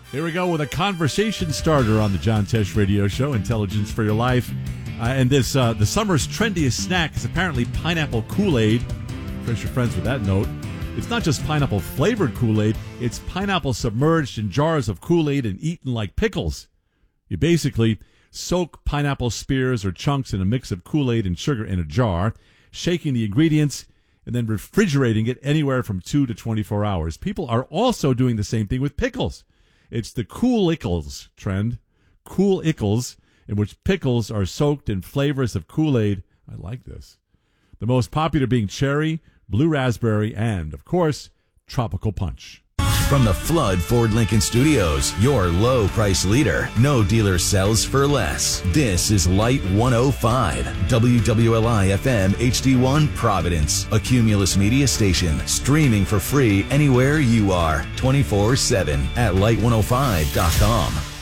Here we go with a conversation starter on the John Tesh Radio Show, Intelligence for Your Life. And this the summer's trendiest snack is apparently pineapple Kool-Aid. Fresh your friends with that note. It's not just pineapple-flavored Kool-Aid. It's pineapple submerged in jars of Kool-Aid and eaten like pickles. You basically soak pineapple spears or chunks in a mix of Kool-Aid and sugar in a jar, shaking the ingredients, and then refrigerating it anywhere from 2 to 24 hours. People are also doing the same thing with pickles. It's the Kool-Ickles trend. Kool-Ickles, in which pickles are soaked in flavors of Kool-Aid. I like this. The most popular being cherry, blue raspberry, and, of course, tropical punch. From the Flood Ford Lincoln Studios, your low price leader. No dealer sells for less. This is Light 105, WWLI FM HD1 Providence, a Cumulus media station, streaming for free anywhere you are, 24/7 at light105.com.